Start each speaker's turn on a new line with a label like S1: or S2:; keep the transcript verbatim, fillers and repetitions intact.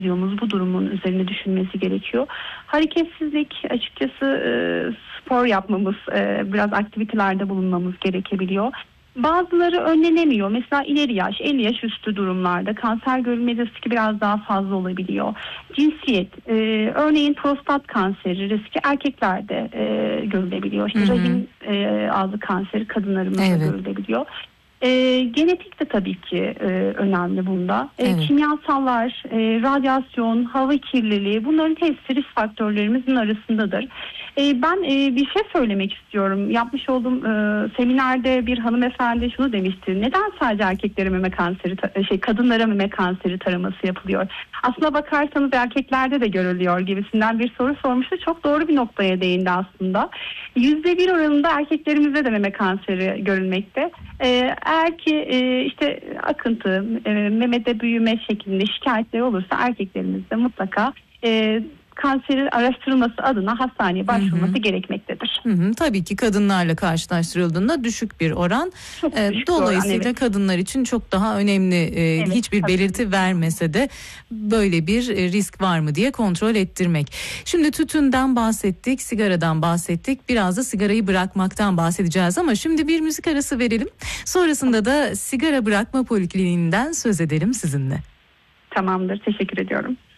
S1: bu durumun üzerine düşünmesi gerekiyor. Hareketsizlik, açıkçası e, spor yapmamız, e, biraz aktivitelerde bulunmamız gerekebiliyor. Bazıları önlenemiyor. Mesela ileri yaş, elli yaş üstü durumlarda kanser görülme riski biraz daha fazla olabiliyor. Cinsiyet, e, örneğin prostat kanseri riski erkeklerde e, görülebiliyor. İşte rahim e, ağzı kanseri kadınlarımızda evet. görülebiliyor. E, genetik de tabii ki e, önemli bunda. E, evet. Kimyasallar, e, radyasyon, hava kirliliği, bunların hepsi risk faktörlerimizin arasındadır. E, ben e, bir şey söylemek istiyorum. Yapmış olduğum e, seminerde bir hanımefendi şunu demişti. Neden sadece erkeklere meme kanseri, şey kadınlara meme kanseri taraması yapılıyor? Aslına bakarsanız erkeklerde de görülüyor gibisinden bir soru sormuştu. Çok doğru bir noktaya değindi aslında. Yüzde bir oranında erkeklerimizde de meme kanseri görülmekte. E, eğer ki e, işte akıntı, e, memede büyüme şeklinde şikayetleri olursa erkeklerimizde mutlaka e, kanserin araştırılması adına hastaneye başvurması hı hı. gerekmektedir.
S2: Hı hı, tabii ki kadınlarla karşılaştırıldığında düşük bir oran. Ee, dolayısıyla oran, evet. kadınlar için çok daha önemli. Ee, evet, hiçbir tabii. belirti vermese de böyle bir risk var mı diye kontrol ettirmek. Şimdi tütünden bahsettik, sigaradan bahsettik. Biraz da sigarayı bırakmaktan bahsedeceğiz ama şimdi bir müzik arası verelim. Sonrasında da sigara bırakma polikliniğinden söz edelim sizinle.
S1: Tamamdır, teşekkür ediyorum.